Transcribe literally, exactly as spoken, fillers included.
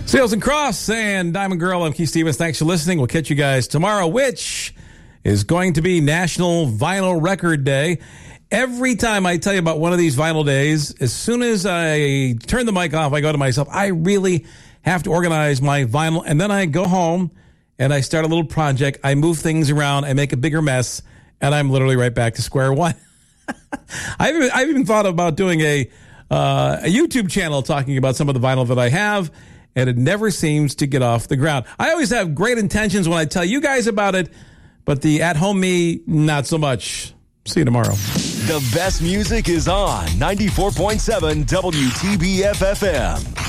Seals and Cross and Diamond Girl. I'm Keith Stevens. Thanks for listening. We'll catch you guys tomorrow, which is going to be National Vinyl Record Day. Every time I tell you about one of these vinyl days, as soon as I turn the mic off, I go to myself, I really have to organize my vinyl. And then I go home and I start a little project. I move things around. I make a bigger mess. And I'm literally right back to square one. I've, even, I've even thought about doing a, uh, a YouTube channel talking about some of the vinyl that I have. And it never seems to get off the ground. I always have great intentions when I tell you guys about it, but the at-home me, not so much. See you tomorrow. The best music is on ninety-four point seven W T B F F M.